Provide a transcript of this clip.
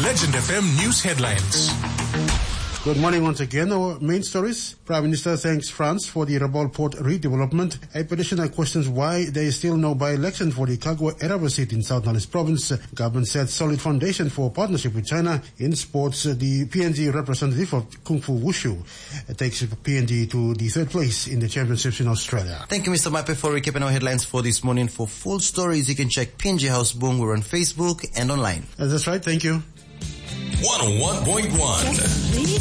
Legend FM News Headlines. Good morning once again. Our main stories. Prime Minister thanks France for the Rabaul Port redevelopment. A petitioner questions why there is still no by-election for the Kagwa-Eraba seat in South Knowledge Province. Government sets solid foundation for partnership with China. In sports, the PNG representative of Kung Fu Wushu takes PNG to the third place in the championships in Australia. Thank you, Mr. Mape, for recapping our headlines for this morning. For full stories, you can check PNG House Boom. We're on Facebook and online. That's right. Thank you. 101.1